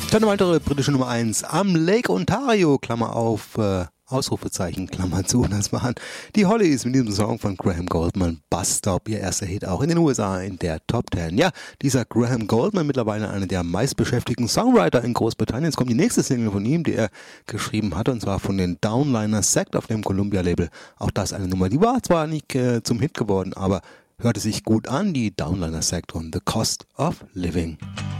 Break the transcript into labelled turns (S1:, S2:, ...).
S1: Dann eine weitere britische Nummer 1 am Lake Ontario, Klammer auf, Ausrufezeichen, Klammer zu. Das waren die Hollies mit diesem Song von Graham Goldman, Bus Stop, ihr erster Hit auch in den USA in der Top 10. Ja, dieser Graham Goldman, mittlerweile einer der meistbeschäftigten Songwriter in Großbritannien. Jetzt kommt die nächste Single von ihm, die er geschrieben hat, und zwar von den Downliner Sect auf dem Columbia-Label. Auch das eine Nummer, die war zwar nicht zum Hit geworden, aber hörte sich gut an, die Downliner Sect und The Cost of Living.